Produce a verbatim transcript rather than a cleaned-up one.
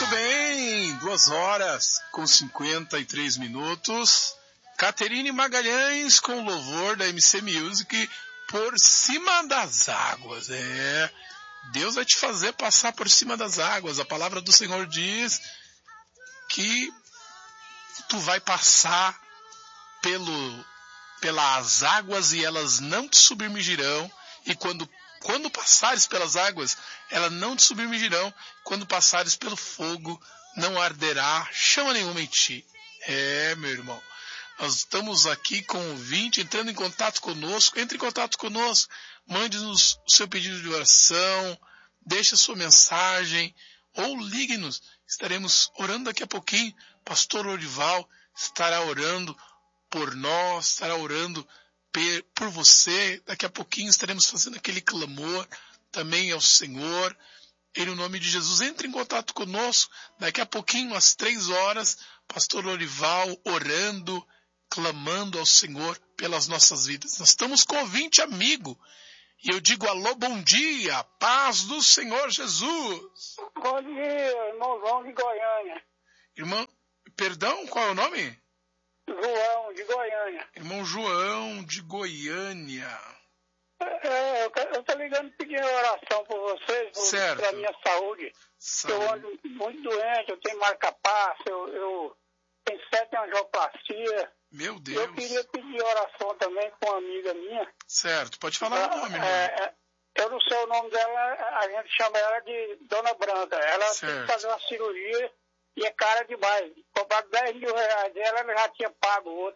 Muito bem, duas horas com cinquenta e três minutos. Caterine Magalhães com o louvor da M C Music, Por Cima das Águas. É, Deus vai te fazer passar por cima das águas. A palavra do Senhor diz que tu vai passar pelo, pelas águas e elas não te submergirão. E quando Quando passares pelas águas, elas não te submergirão. Quando passares pelo fogo, não arderá chama nenhuma em ti. É, meu irmão. Nós estamos aqui com o ouvinte, entrando em contato conosco. Entre em contato conosco. Mande-nos o seu pedido de oração. Deixe a sua mensagem. Ou ligue-nos. Estaremos orando daqui a pouquinho. Pastor Lorival estará orando por nós, estará orando por você. Daqui a pouquinho estaremos fazendo aquele clamor também ao Senhor. Em nome de Jesus, entre em contato conosco. Daqui a pouquinho, às três horas, Pastor Lorival orando, clamando ao Senhor pelas nossas vidas. Nós estamos com ouvinte amigo. E eu digo alô, bom dia, paz do Senhor Jesus. Bom dia, irmão João de Goiânia. Irmão, perdão, qual é o nome? João, de Goiânia. Irmão João, de Goiânia. É, eu estou ligando pedindo oração por vocês, para a minha saúde. saúde. Eu ando muito doente, eu tenho marca-passo, eu, eu tenho sete angioplastia. Meu Deus. Eu queria pedir oração também com uma amiga minha. Certo, pode falar o nome, irmão. É, eu não sei o nome dela, a gente chama ela de Dona Branca. Ela certo. tem que fazer uma cirurgia e é cara demais. Cobrado dez mil reais dela, ela já tinha pago outra.